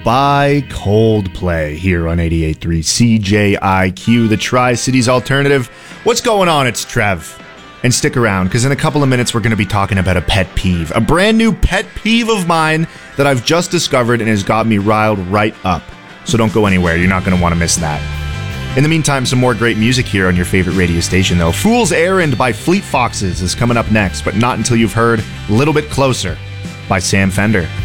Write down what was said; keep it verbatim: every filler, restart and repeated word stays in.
by Coldplay here on eighty-eight point three C J I Q, the Tri-Cities Alternative. What's going on? It's Trev. And stick around, because in a couple of minutes we're going to be talking about a pet peeve. A brand new pet peeve of mine that I've just discovered and has got me riled right up. So don't go anywhere. You're not going to want to miss that. In the meantime, some more great music here on your favorite radio station, though. Fool's Errand by Fleet Foxes is coming up next, but not until you've heard A Little Bit Closer by Sam Fender.